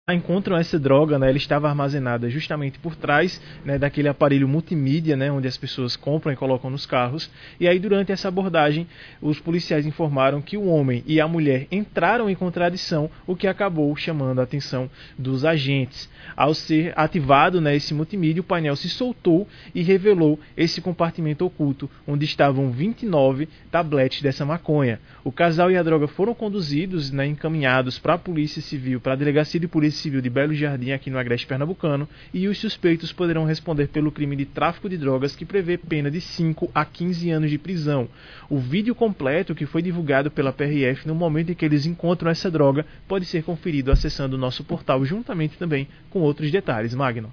encontram essa droga, né, ela estava armazenada justamente por trás, né, daquele aparelho multimídia, né, onde as pessoas compram e colocam nos carros. E aí, durante essa abordagem, os policiais informaram que o homem e a mulher entraram em contradição, o que acabou chamando a atenção dos agentes. Ao ser ativado, né, esse multimídia, o painel se soltou e revelou esse compartimento oculto, onde estavam 29 tabletes dessa maconha. O casal e a droga foram conduzidos, né, encaminhados para a Polícia Civil, para a Delegacia de Polícia Civil de Belo Jardim, aqui no Agreste Pernambucano, e os suspeitos poderão responder pelo crime de tráfico de drogas, que prevê pena de 5 a 15 anos de prisão. O vídeo completo, que foi divulgado pela PRF no momento em que eles encontram essa droga, pode ser conferido acessando o nosso portal, juntamente também com outros detalhes. Magno.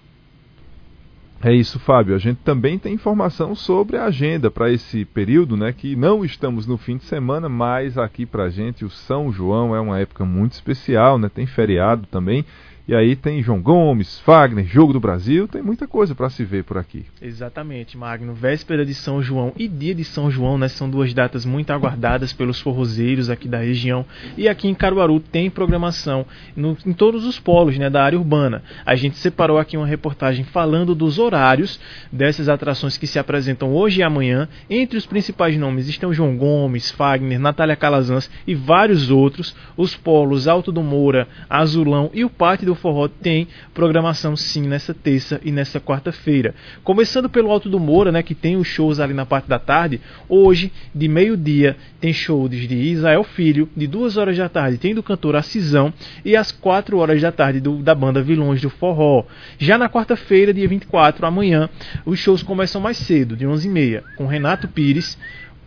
É isso, Fábio. A gente também tem informação sobre a agenda para esse período, né? Que não estamos no fim de semana, mas aqui pra gente o São João é uma época muito especial, né? Tem feriado também. E aí tem João Gomes, Fagner, Jogo do Brasil, tem muita coisa para se ver por aqui. Exatamente, Magno. Véspera de São João e dia de São João, né, são duas datas muito aguardadas pelos forrozeiros aqui da região. E aqui em Caruaru tem programação em todos os polos, né, da área urbana. A gente separou aqui uma reportagem falando dos horários dessas atrações que se apresentam hoje e amanhã. Entre os principais nomes estão João Gomes, Fagner, Natália Calazans e vários outros. Os polos Alto do Moura, Azulão e o Pátio do Forró tem programação sim nessa terça e nessa quarta-feira. Começando pelo Alto do Moura, né, que tem os shows ali na parte da tarde. Hoje, de meio-dia, tem show de Israel Filho, de 2 horas da tarde tem do cantor Acisão e às 4 horas da tarde da banda Vilões do Forró. Já na quarta-feira, dia 24, amanhã, os shows começam mais cedo, de 11h30, com Renato Pires.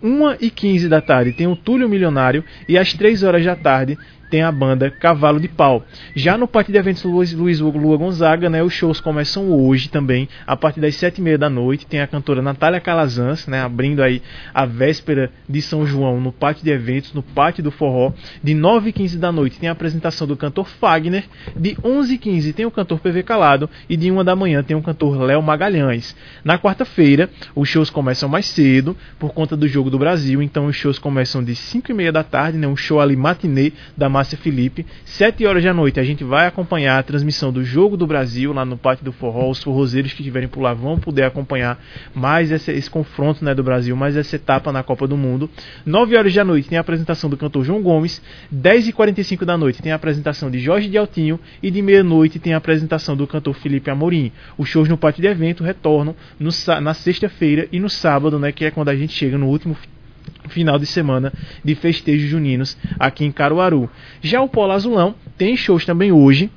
1h15 da tarde tem o Túlio Milionário e às 3 horas da tarde tem a banda Cavalo de Pau. Já no Pátio de Eventos Luiz Lua Gonzaga, né, os shows começam hoje também, a partir das 7h30 da noite. Tem a cantora Natália Calazans, né, abrindo aí a véspera de São João no Pátio de Eventos, no Pátio do Forró. De 9h15 da noite tem a apresentação do cantor Fagner. De 11h15 tem o cantor PV Calado. E de 1h da manhã tem o cantor Léo Magalhães. Na quarta-feira, os shows começam mais cedo, por conta do Jogo do Brasil. Então os shows começam de 5h30 da tarde, né, um show ali matinê da Márcia Felipe. 7 horas da noite a gente vai acompanhar a transmissão do Jogo do Brasil lá no Pátio do Forró. Os forrozeiros que estiverem por lá vão poder acompanhar mais esse confronto, né, do Brasil, mais essa etapa na Copa do Mundo. 9 horas da noite tem a apresentação do cantor João Gomes. 10h45 da noite tem a apresentação de Jorge de Altinho. E de meia-noite tem a apresentação do cantor Felipe Amorim. Os shows no Pátio de Evento retornam na sexta-feira e no sábado, né, que é quando a gente chega no último final de semana de festejos juninos aqui em Caruaru. Já o Polo Azulão tem shows também hoje,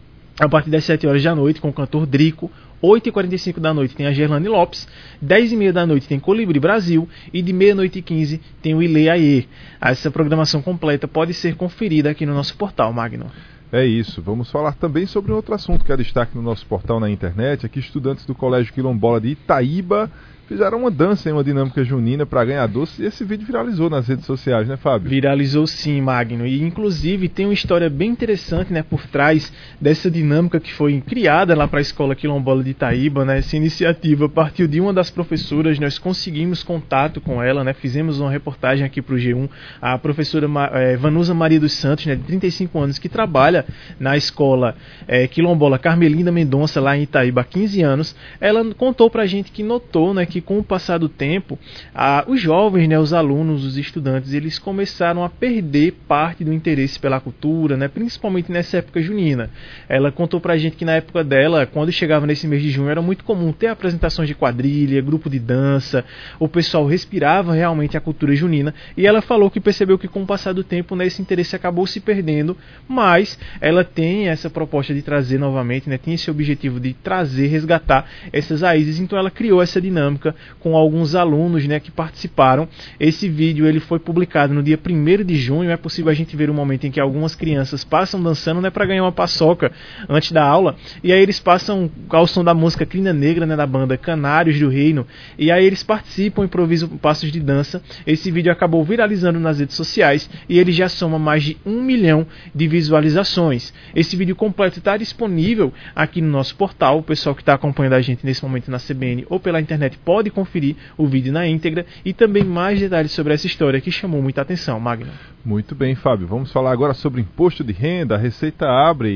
a partir das 7 horas da noite, com o cantor Drico. 8h45 da noite tem a Gerlane Lopes. 10h30 da noite tem Colibri Brasil. E de meia-noite e 15 tem o Ile Aie. Essa programação completa pode ser conferida aqui no nosso portal, Magno. É isso, vamos falar também sobre um outro assunto que é destaque no nosso portal na internet. Aqui estudantes do Colégio Quilombola de Itaíba fizeram uma dança em uma dinâmica junina para ganhar doce, e esse vídeo viralizou nas redes sociais, né, Fábio? Viralizou sim, Magno, e inclusive tem uma história bem interessante, né, por trás dessa dinâmica que foi criada lá para a Escola Quilombola de Itaíba, né. Essa iniciativa partiu de uma das professoras. Nós conseguimos contato com ela, né, fizemos uma reportagem aqui para o G1, a professora Vanusa Maria dos Santos, né, de 35 anos, que trabalha na Escola Quilombola Carmelina Mendonça, lá em Itaíba, há 15 anos. Ela contou pra gente que notou, né, que com o passar do tempo, os jovens, né, os alunos, os estudantes, eles começaram a perder parte do interesse pela cultura, né, principalmente nessa época junina. Ela contou pra gente que na época dela, quando chegava nesse mês de junho, era muito comum ter apresentações de quadrilha, grupo de dança, o pessoal respirava realmente a cultura junina, e ela falou que percebeu que com o passar do tempo, né, esse interesse acabou se perdendo, mas ela tem essa proposta de trazer novamente, né, tem esse objetivo de trazer, resgatar essas raízes. Então ela criou essa dinâmica com alguns alunos, né, que participaram. Esse vídeo ele foi publicado no dia 1º de junho. É possível a gente ver o momento em que algumas crianças passam dançando, né, para ganhar uma paçoca antes da aula, e aí eles passam ao som da música Crina Negra, né, da banda Canários do Reino, e aí eles participam, improvisam passos de dança. Esse vídeo acabou viralizando nas redes sociais e ele já soma mais de 1 milhão de visualizações. Esse vídeo completo está disponível aqui no nosso portal. O pessoal que está acompanhando a gente nesse momento na CBN ou pela internet pode conferir o vídeo na íntegra, e também mais detalhes sobre essa história que chamou muita atenção, Magno. Muito bem, Fábio. Vamos falar agora sobre imposto de renda. A Receita abre